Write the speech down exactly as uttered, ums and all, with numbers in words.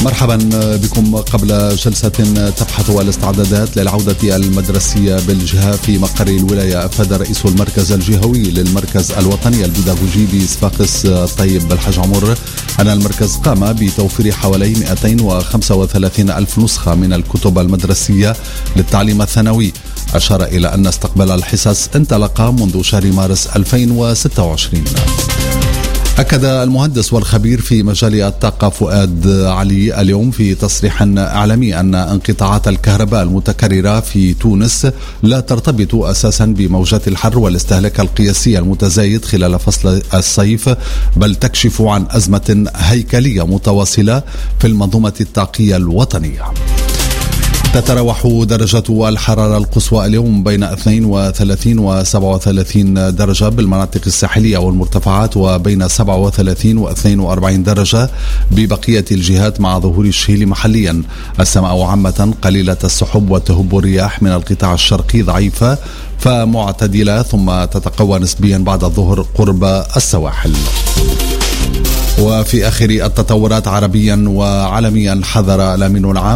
مرحبا بكم. قبل جلسة تبحث الاستعدادات للعودة المدرسية بالجهة في مقر الولاية، أفاد رئيس المركز الجهوي للمركز الوطني البيداغوجي بصفاقس الطيب الحاج عمر أن المركز قام بتوفير حوالي مئتين وخمسة وثلاثين ألف نسخة من الكتب المدرسية للتعليم الثانوي. أشار إلى أن استقبال الحصص انطلق منذ شهر مارس ألفين وستة وعشرين. أكد المهندس والخبير في مجال الطاقة فؤاد علي اليوم في تصريح إعلامي أن انقطاعات الكهرباء المتكررة في تونس لا ترتبط أساسا بموجات الحر والاستهلاك القياسي المتزايد خلال فصل الصيف، بل تكشف عن أزمة هيكلية متواصلة في المنظومة الطاقية الوطنية. تتراوح درجة الحرارة القصوى اليوم بين اثنين وثلاثين و سبعة وثلاثين درجة بالمناطق الساحلية والمرتفعات، وبين سبعة وثلاثين و اثنين وأربعين درجة ببقية الجهات مع ظهور الشهيل محليا. السماء عامة قليلة السحب وتهب الرياح من القطاع الشرقي ضعيفة فمعتدلة، ثم تتقوى نسبيا بعد الظهر قرب السواحل. وفي آخر التطورات عربيا وعالميا، حذر الأمين العام